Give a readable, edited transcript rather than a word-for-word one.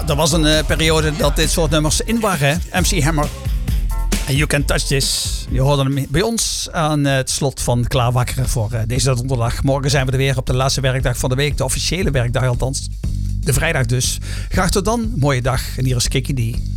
Ja, er was een periode dat dit soort nummers in waren. MC Hammer. En You Can Touch This. Je hoorde hem bij ons aan het slot van Klaarwakkeren voor deze donderdag. Morgen zijn we er weer op de laatste werkdag van de week. De officiële werkdag althans. De vrijdag dus. Graag tot dan. Mooie dag. En hier is Kiki D.